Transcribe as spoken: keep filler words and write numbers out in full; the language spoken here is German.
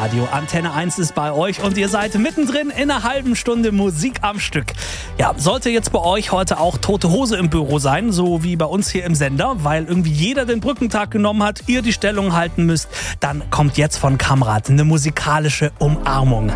Live-Radio. Antenne eins ist bei euch und ihr seid mittendrin in einer halben Stunde Musik am Stück. Ja, sollte jetzt bei euch heute auch tote Hose im Büro sein, so wie bei uns hier im Sender, weil irgendwie jeder den Brückentag genommen hat, ihr die Stellung halten müsst, dann kommt jetzt von Kamrat eine musikalische Umarmung.